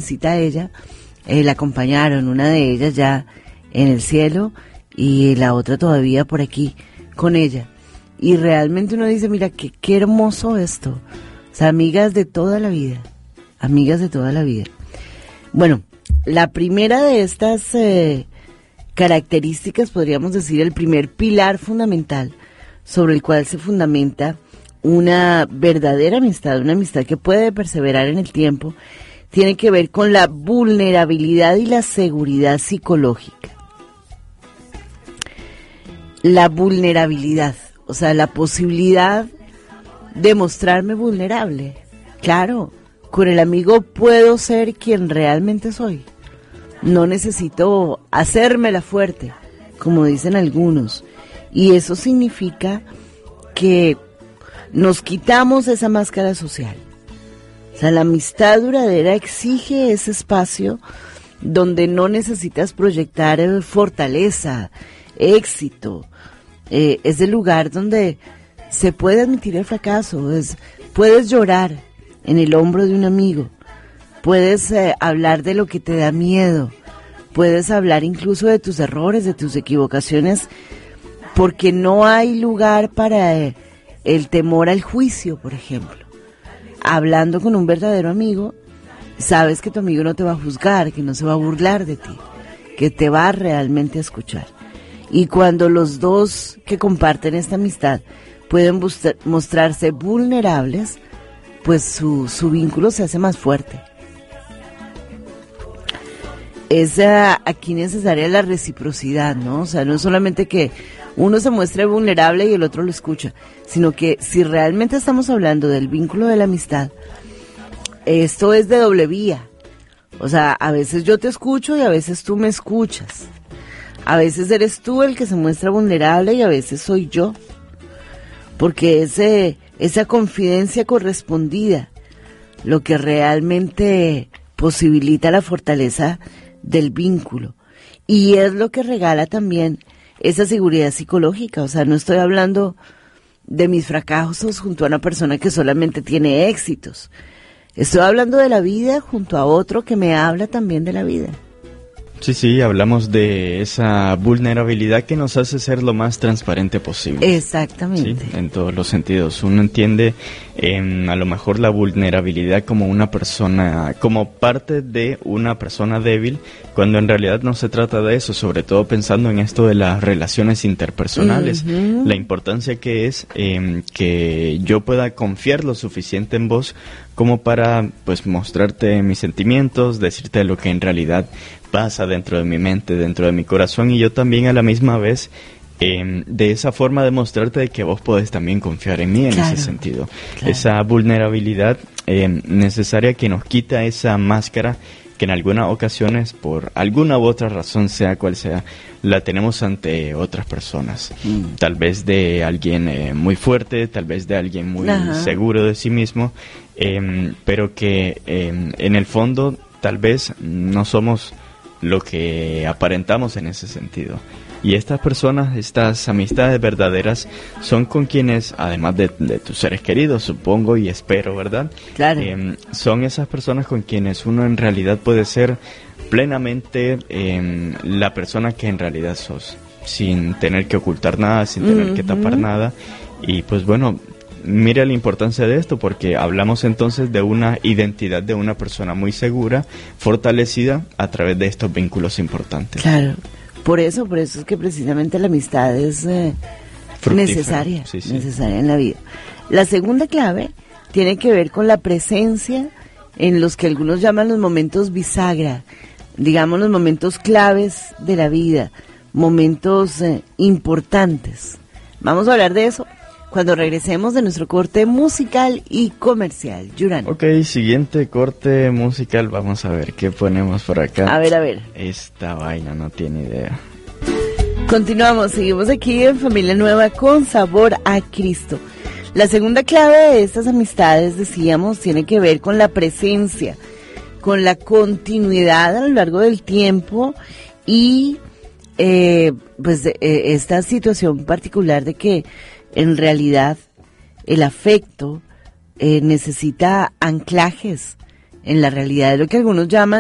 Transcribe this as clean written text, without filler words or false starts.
visita a ella, la acompañaron, una de ellas ya en el cielo y la otra todavía por aquí con ella. Y realmente uno dice, mira, qué hermoso esto. O sea, amigas de toda la vida. Amigas de toda la vida. Bueno, la primera de estas características, podríamos decir, el primer pilar fundamental sobre el cual se fundamenta una verdadera amistad, una amistad que puede perseverar en el tiempo, tiene que ver con la vulnerabilidad y la seguridad psicológica. La vulnerabilidad, o sea, la posibilidad de mostrarme vulnerable. Claro, con el amigo puedo ser quien realmente soy. No necesito hacérmela fuerte, como dicen algunos. Y eso significa que nos quitamos esa máscara social. O sea, la amistad duradera exige ese espacio donde no necesitas proyectar fortaleza, éxito. Es el lugar donde se puede admitir el fracaso. Puedes llorar en el hombro de un amigo. Puedes hablar de lo que te da miedo. Puedes hablar incluso de tus errores, de tus equivocaciones, porque no hay lugar para el temor al juicio, por ejemplo. Hablando con un verdadero amigo, sabes que tu amigo no te va a juzgar, que no se va a burlar de ti, que te va realmente a escuchar. Y cuando los dos que comparten esta amistad pueden mostrarse vulnerables, pues su vínculo se hace más fuerte. Es aquí necesaria la reciprocidad, ¿no? O sea, no es solamente que uno se muestre vulnerable y el otro lo escucha, sino que si realmente estamos hablando del vínculo de la amistad, esto es de doble vía. O sea, a veces yo te escucho y a veces tú me escuchas. A veces eres tú el que se muestra vulnerable y a veces soy yo. Porque esa confidencia correspondida, lo que realmente posibilita la fortaleza del vínculo. Y es lo que regala también esa seguridad psicológica. O sea, no estoy hablando de mis fracasos junto a una persona que solamente tiene éxitos. Estoy hablando de la vida junto a otro que me habla también de la vida. Sí, hablamos de esa vulnerabilidad que nos hace ser lo más transparente posible. Exactamente. Sí, en todos los sentidos. Uno entiende a lo mejor la vulnerabilidad como una persona, como parte de una persona débil, cuando en realidad no se trata de eso, sobre todo pensando en esto de las relaciones interpersonales. Uh-huh. La importancia que es que yo pueda confiar lo suficiente en vos como para pues mostrarte mis sentimientos, decirte lo que en realidad pasa dentro de mi mente, dentro de mi corazón, y yo también a la misma vez de esa forma demostrarte de que vos podés también confiar en mí en ese sentido. Claro. Esa vulnerabilidad necesaria que nos quita esa máscara que en algunas ocasiones, por alguna u otra razón, sea cual sea, la tenemos ante otras personas. Tal vez de alguien muy fuerte, tal vez de alguien muy seguro de sí mismo, pero que en el fondo tal vez no somos lo que aparentamos en ese sentido. Y estas personas, estas amistades verdaderas, son con quienes, además de tus seres queridos, supongo y espero, ¿verdad? Claro. Son esas personas con quienes uno en realidad puede ser plenamente la persona que en realidad sos, sin tener que ocultar nada, sin tener que tapar nada. Y pues bueno, mira la importancia de esto, porque hablamos entonces de una identidad de una persona muy segura, fortalecida a través de estos vínculos importantes. Claro, por eso es que precisamente la amistad es necesaria, necesaria en la vida. La segunda clave tiene que ver con la presencia en los que algunos llaman los momentos bisagra, digamos los momentos claves de la vida, momentos importantes. Vamos a hablar de eso cuando regresemos de nuestro corte musical y comercial. Yuran. Ok, siguiente corte musical. Vamos a ver qué ponemos por acá. A ver. Esta vaina no tiene idea. Continuamos, seguimos aquí en Familia Nueva con sabor a Cristo. La segunda clave de estas amistades, decíamos, tiene que ver con la presencia, con la continuidad a lo largo del tiempo y esta situación particular de que en realidad el afecto necesita anclajes en la realidad, de lo que algunos llaman